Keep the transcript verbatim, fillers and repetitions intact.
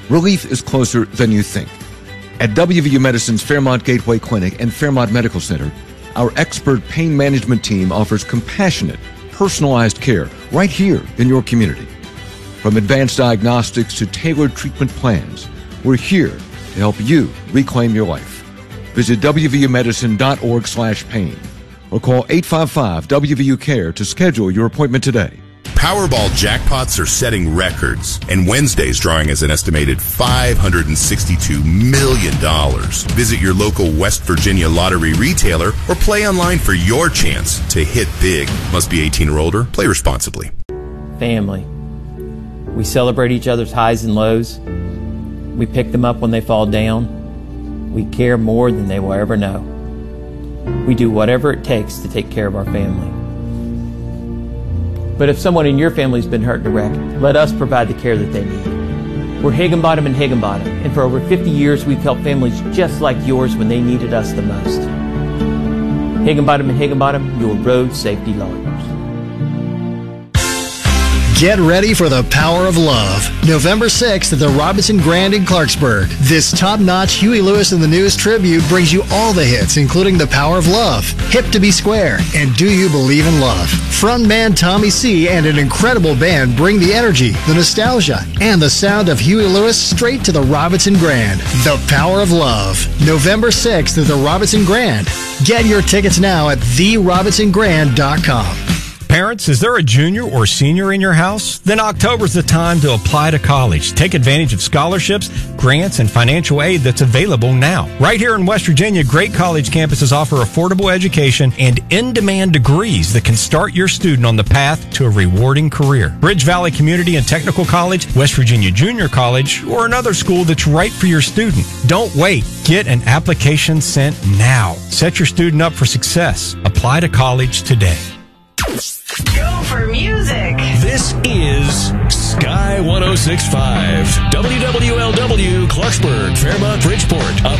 relief is closer than you think. At W V U Medicine's Fairmont Gateway Clinic and Fairmont Medical Center, our expert pain management team offers compassionate, personalized care right here in your community. From advanced diagnostics to tailored treatment plans, we're here to help you reclaim your life. Visit W V U medicine dot org slash pain or call eight five five W V U care to schedule your appointment today. Powerball jackpots are setting records, and Wednesday's drawing is an estimated five hundred sixty-two million dollars. Visit your local West Virginia lottery retailer or play online for your chance to hit big. Must be eighteen or older. Play responsibly. Family. We celebrate each other's highs and lows. We pick them up when they fall down. We care more than they will ever know. We do whatever it takes to take care of our family. But if someone in your family's been hurt in a wreck, let us provide the care that they need. We're Higginbottom and Higginbottom, and for over fifty years we've helped families just like yours when they needed us the most. Higginbottom and Higginbottom, your road safety lawyers. Get ready for the power of love. November sixth at the Robinson Grand in Clarksburg. This top-notch Huey Lewis in the News tribute brings you all the hits, including The Power of Love, Hip to Be Square, and Do You Believe in Love. Frontman Tommy C. and an incredible band bring the energy, the nostalgia, and the sound of Huey Lewis straight to the Robinson Grand. The Power of Love. November sixth at the Robinson Grand. Get your tickets now at the robinson grand dot com. Parents, is there a junior or senior in your house? Then October's the time to apply to college. Take advantage of scholarships, grants, and financial aid that's available now. Right here in West Virginia, great college campuses offer affordable education and in-demand degrees that can start your student on the path to a rewarding career. Bridge Valley Community and Technical College, West Virginia Junior College, or another school that's right for your student. Don't wait. Get an application sent now. Set your student up for success. Apply to college today. Go for music. This is Sky one oh six point five, W W L W, Clarksburg, Fairmont, Bridgeport.